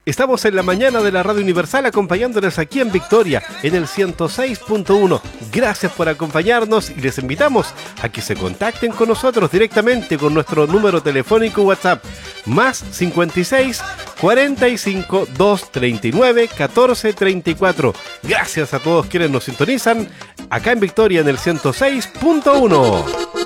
Estamos en la mañana de la Radio Universal acompañándoles aquí en Victoria, en el 106.1. Gracias por acompañarnos y les invitamos a que se contacten con nosotros directamente con nuestro número telefónico WhatsApp, más 56 45 239 14 34. Gracias a todos quienes nos sintonizan acá en Victoria en el 106.1.